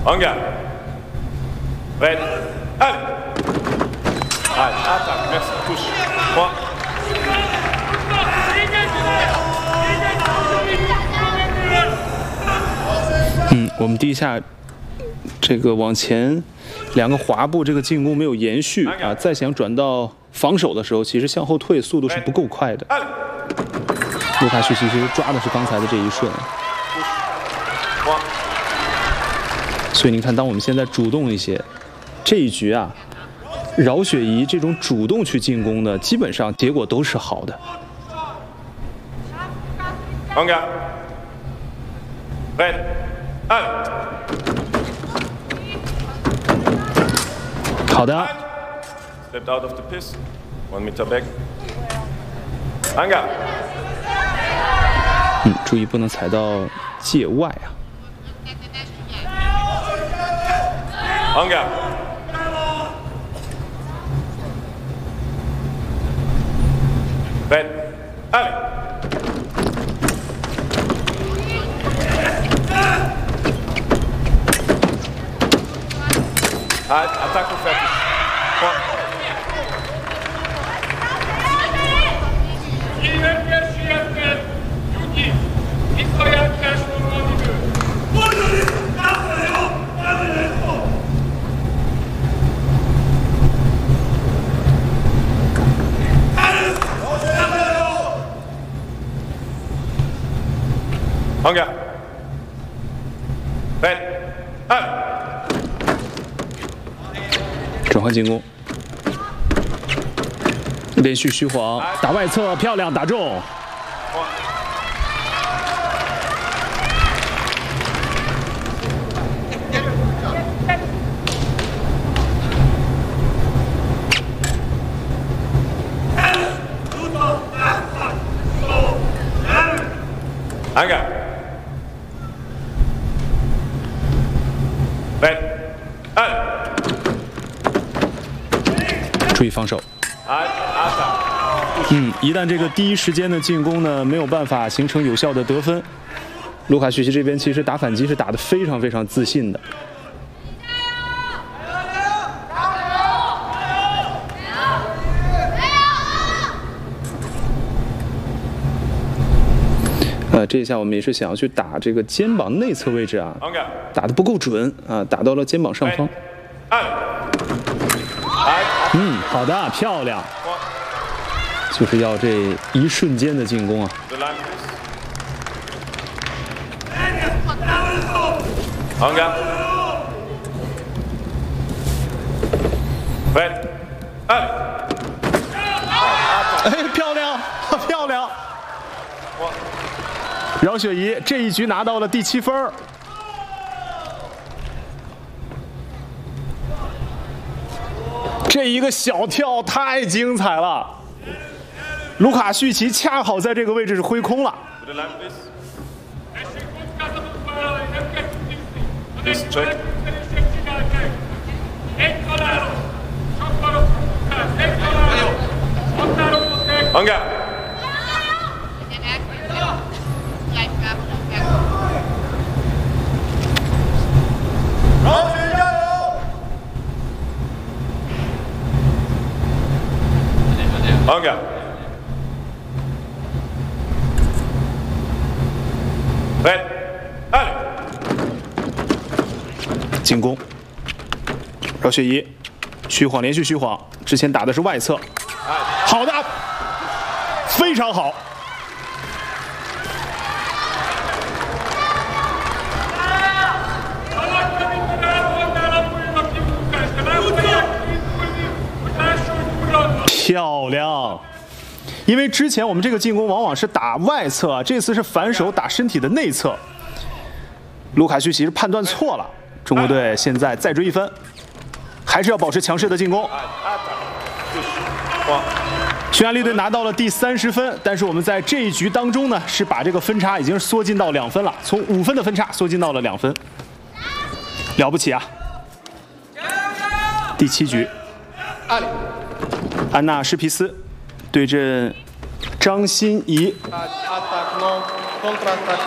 Ange. Red. Allez. Allez, attaque. Merci. Touche. Point. 我们第一下这个往前2个滑步，这个进攻没有延续啊。再想转到防守的时候，其实向后退速度是不够快的。卢卡须其实抓的是刚才的这一瞬。所以您看，当我们现在主动一些，这一局啊，饶雪怡这种主动去进攻的，基本上结果都是好的。好的。 Stepped out of the piss. 1 meter back. Anga. 注意不能踩到界外啊。 Anga. Red. Allez. Attaque ou fertig. Point. Anga. Red. Allez. 转换进攻，连续虚晃，打外侧，漂亮，打中。 Anga. Red. Allez. 注意防守。一旦这个第一时间的进攻呢，没有办法形成有效的得分，卢卡须奇这边其实打反击是打得非常非常自信的。这一下我们也是想要去打这个肩膀内侧位置啊，打得不够准啊，打到了肩膀上方。好的，漂亮，就是要这一瞬间的进攻啊。漂亮，漂亮！饶雪怡这一局拿到了第7分。这一个小跳太精彩了，卢卡须奇恰好在这个位置是挥空了。 Anga. Red. Allez. 进攻，饶雪怡虚晃，连续虚晃，之前打的是外侧，好的，非常好。漂亮！因为之前我们这个进攻往往是打外侧，这次是反手打身体的内侧。卢卡须奇是判断错了，中国队现在再追1分，还是要保持强势的进攻。匈牙利队拿到了第30分，但是我们在这一局当中呢，是把这个分差已经缩进到2分了，从5分的分差缩进到了2分，了不起啊！第7局。安娜施皮斯对阵张欣怡。